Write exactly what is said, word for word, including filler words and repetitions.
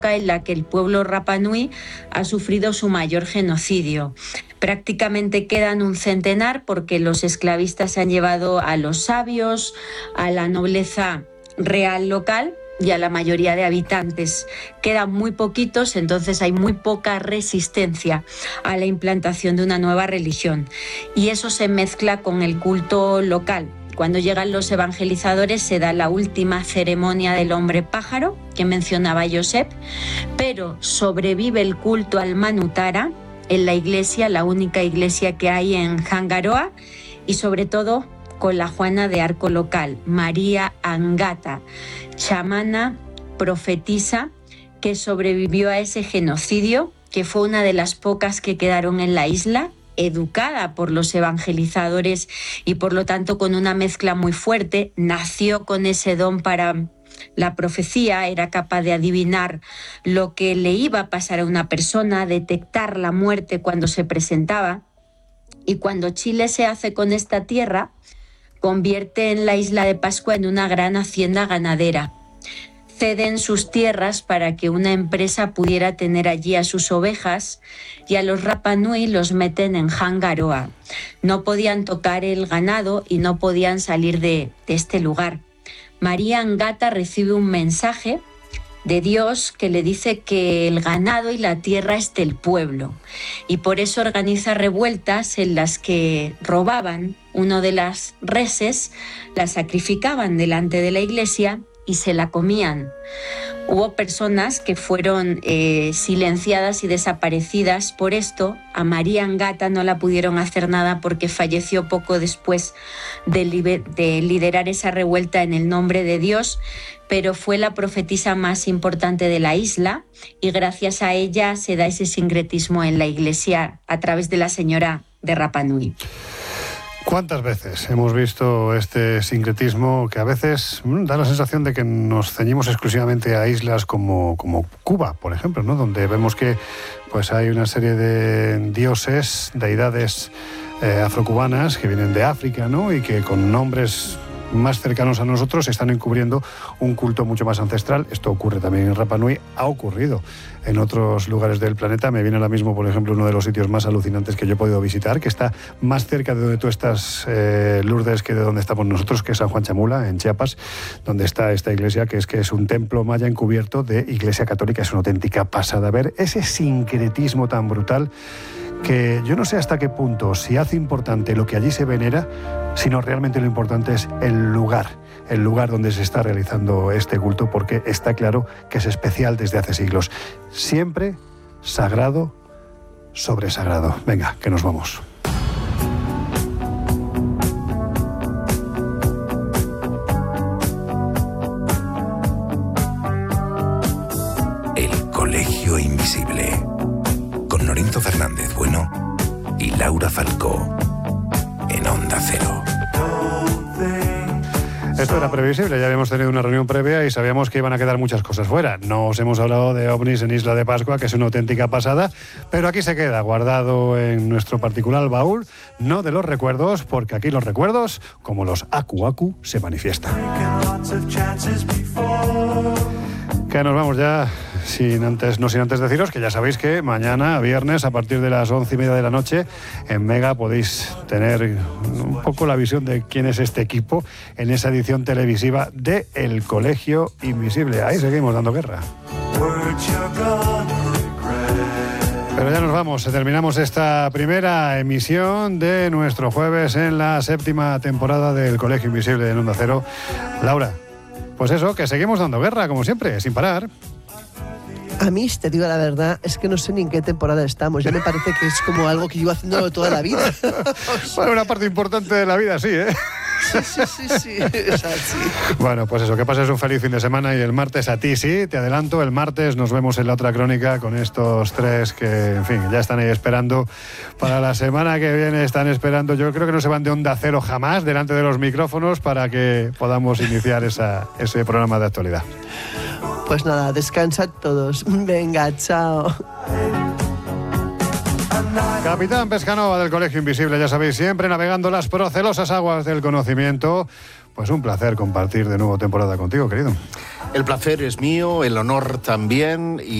en la que el pueblo Rapa Nui ha sufrido su mayor genocidio. Prácticamente quedan un centenar porque los esclavistas se han llevado a los sabios, a la nobleza real local y a la mayoría de habitantes. Quedan muy poquitos, entonces hay muy poca resistencia a la implantación de una nueva religión. Y eso se mezcla con el culto local. Cuando llegan los evangelizadores se da la última ceremonia del hombre pájaro que mencionaba Josep, pero sobrevive el culto al Manutara en la iglesia, la única iglesia que hay en Hangaroa, y sobre todo con la Juana de Arco local, María Angata, chamana, profetisa, que sobrevivió a ese genocidio, que fue una de las pocas que quedaron en la isla, educada por los evangelizadores y por lo tanto con una mezcla muy fuerte. Nació con ese don para la profecía, era capaz de adivinar lo que le iba a pasar a una persona, detectar la muerte cuando se presentaba. Y cuando Chile se hace con esta tierra, convierte en la isla de Pascua en una gran hacienda ganadera. Ceden sus tierras para que una empresa pudiera tener allí a sus ovejas, y a los Rapa Nui los meten en Hangaroa. No podían tocar el ganado y no podían salir de, de este lugar. María Angata recibe un mensaje de Dios que le dice que el ganado y la tierra es del pueblo, y por eso organiza revueltas en las que robaban una de las reses, la sacrificaban delante de la iglesia y se la comían. Hubo personas que fueron eh, silenciadas y desaparecidas por esto. A María Angata no la pudieron hacer nada porque falleció poco después de, liber- de liderar esa revuelta en el nombre de Dios, pero fue la profetisa más importante de la isla y gracias a ella se da ese sincretismo en la iglesia a través de la señora de Rapa Nui. ¿Cuántas veces hemos visto este sincretismo que a veces mmm, da la sensación de que nos ceñimos exclusivamente a islas como, como Cuba, por ejemplo, ¿no? Donde vemos que pues hay una serie de dioses, deidades eh, afrocubanas que vienen de África, ¿no? Y que con nombres más cercanos a nosotros están encubriendo un culto mucho más ancestral. Esto ocurre también en Rapa Nui, ha ocurrido en otros lugares del planeta. Me viene ahora mismo, por ejemplo, uno de los sitios más alucinantes que yo he podido visitar, que está más cerca de donde tú estás, eh, Lourdes, que de donde estamos nosotros, que es San Juan Chamula, en Chiapas, donde está esta iglesia, que es que es un templo maya encubierto de iglesia católica. Es una auténtica pasada ver ese sincretismo tan brutal que yo no sé hasta qué punto, si hace importante lo que allí se venera, sino realmente lo importante es el lugar, el lugar donde se está realizando este culto, porque está claro que es especial desde hace siglos. Siempre sagrado sobre sagrado. Venga, que nos vamos. El Colegio Invisible, con Norinto Fernández Bueno y Laura Falcó, en Onda Cero. Esto era previsible, ya habíamos tenido una reunión previa y sabíamos que iban a quedar muchas cosas fuera. No os hemos hablado de ovnis en Isla de Pascua, que es una auténtica pasada, pero aquí se queda guardado en nuestro particular baúl, no de los recuerdos, porque aquí los recuerdos, como los Aku Aku, se manifiestan. Que nos vamos ya, sin antes, no sin antes deciros que ya sabéis que mañana, viernes, a partir de las once y media de la noche, en Mega podéis tener un poco la visión de quién es este equipo en esa edición televisiva de El Colegio Invisible. Ahí seguimos dando guerra. Pero ya nos vamos, terminamos esta primera emisión de nuestro jueves en la séptima temporada del Colegio Invisible en Onda Cero. Laura, pues eso, que seguimos dando guerra, como siempre, sin parar. A mí, te digo la verdad, es que no sé ni en qué temporada estamos. Ya me parece que es como algo que llevo haciendo toda la vida. Bueno, una parte importante de la vida, sí, ¿eh? Sí, sí, sí, sí. O sea, sí. Bueno, pues eso, que pases un feliz fin de semana y el martes a ti, sí, te adelanto, el martes nos vemos en la otra crónica con estos tres que, en fin, ya están ahí esperando para la semana que viene, están esperando, yo creo que no se van de Onda Cero jamás delante de los micrófonos para que podamos iniciar esa, ese programa de actualidad. Pues nada, descansad todos. Venga, chao. Capitán Pescanova del Colegio Invisible, ya sabéis, siempre navegando las procelosas aguas del conocimiento. Pues un placer compartir de nuevo temporada contigo, querido. El placer es mío, el honor también. Y